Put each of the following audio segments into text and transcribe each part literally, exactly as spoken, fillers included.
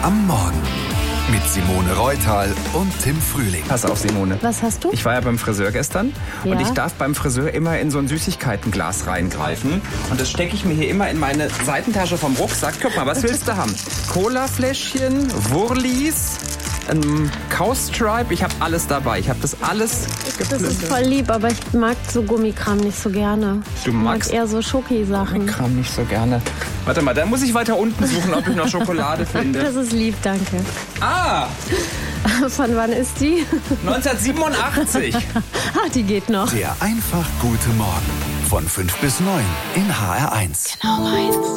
am Morgen. Mit Simone Reutal und Tim Frühling. Pass auf, Simone. Was hast du? Ich war ja beim Friseur gestern Ja? und ich darf beim Friseur immer in so ein Süßigkeitenglas reingreifen. Und das stecke ich mir hier immer in meine Seitentasche vom Rucksack. Guck mal, was willst du haben? Colafläschchen, Wurlis, ein Cowstripe. Ich habe alles dabei. Ich habe das alles Das geplündert. ist voll lieb, aber ich mag so Gummikram nicht so gerne. Du Ich magst mag eher so Schoki-Sachen. Kram nicht so gerne. Warte mal, da muss ich weiter unten suchen, ob ich noch Schokolade finde. Das ist lieb, danke. Ah, Von wann ist die? neunzehnhundertsiebenundachtzig. Ah, die geht noch. Der einfach gute Morgen. Von fünf bis neun in H R eins. Genau meins.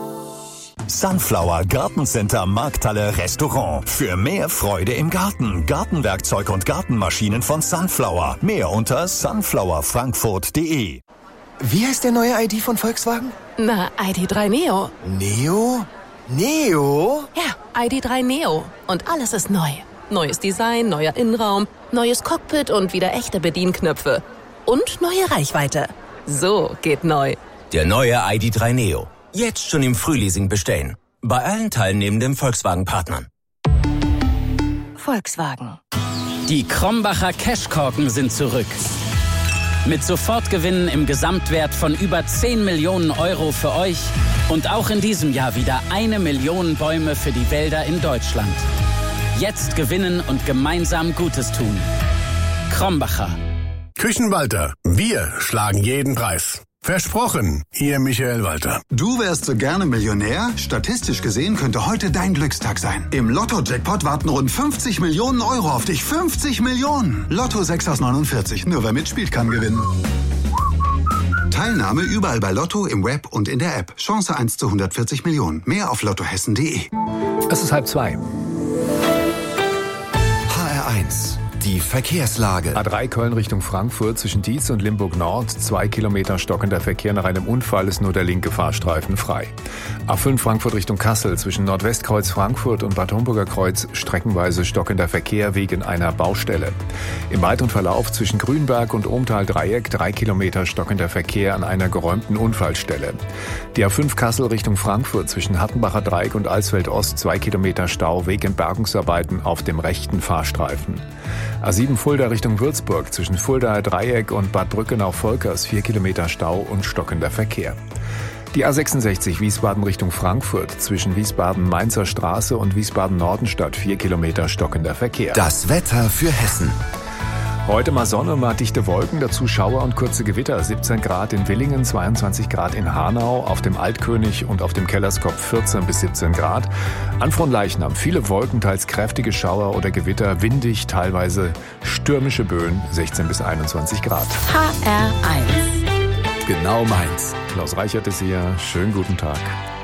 Sunflower Gartencenter Markthalle Restaurant. Für mehr Freude im Garten. Gartenwerkzeug und Gartenmaschinen von Sunflower. Mehr unter sunflower frankfurt punkt de. Wie heißt der neue I D von Volkswagen? Na, I D drei Neo. Neo? Neo? Ja, I D drei Neo. Und alles ist neu. Neues Design, neuer Innenraum, neues Cockpit und wieder echte Bedienknöpfe. Und neue Reichweite. So geht neu. Der neue I D drei Neo. Jetzt schon im Frühleasing bestellen. Bei allen teilnehmenden Volkswagen-Partnern. Volkswagen. Die Krombacher Cashkorken sind zurück. Mit Sofortgewinnen im Gesamtwert von über zehn Millionen Euro für euch und auch in diesem Jahr wieder eine Million Bäume für die Wälder in Deutschland. Jetzt gewinnen und gemeinsam Gutes tun. Krombacher. Küchenwalter. Wir schlagen jeden Preis. Versprochen, Ihr Michael Walter. Du wärst so gerne Millionär? Statistisch gesehen könnte heute dein Glückstag sein. Im Lotto-Jackpot warten rund fünfzig Millionen Euro auf dich. fünfzig Millionen! Lotto sechs aus neunundvierzig. Nur wer mitspielt, kann gewinnen. Teilnahme überall bei Lotto, im Web und in der App. Chance eins zu hundertvierzig Millionen. Mehr auf lottohessen punkt de. Es ist halb zwei. H R eins. Die Verkehrslage. A drei Köln Richtung Frankfurt zwischen Dietz und Limburg Nord. Zwei Kilometer stockender Verkehr. Nach einem Unfall ist nur der linke Fahrstreifen frei. A fünf Frankfurt Richtung Kassel zwischen Nordwestkreuz Frankfurt und Bad Homburger Kreuz streckenweise stockender Verkehr wegen einer Baustelle. Im weiteren Verlauf zwischen Grünberg und Ohmtal-Dreieck drei Kilometer stockender Verkehr an einer geräumten Unfallstelle. Die A fünf Kassel Richtung Frankfurt zwischen Hattenbacher Dreieck und Alsfeld Ost zwei Kilometer Stau wegen Bergungsarbeiten auf dem rechten Fahrstreifen. A sieben Fulda Richtung Würzburg zwischen Fuldaer Dreieck und Bad Brückenau-Volkers vier Kilometer Stau und stockender Verkehr. Die A sechsundsechzig Wiesbaden Richtung Frankfurt zwischen Wiesbaden-Mainzer Straße und Wiesbaden-Nordenstadt vier Kilometer stockender Verkehr. Das Wetter für Hessen. Heute mal Sonne, mal dichte Wolken, dazu Schauer und kurze Gewitter. siebzehn Grad in Willingen, zweiundzwanzig Grad in Hanau, auf dem Altkönig und auf dem Kellerskopf vierzehn bis siebzehn Grad. An Fronleichnam viele Wolken, teils kräftige Schauer oder Gewitter, windig, teilweise stürmische Böen, sechzehn bis einundzwanzig Grad. H R eins. Genau meins. Klaus Reichert ist hier, schönen guten Tag.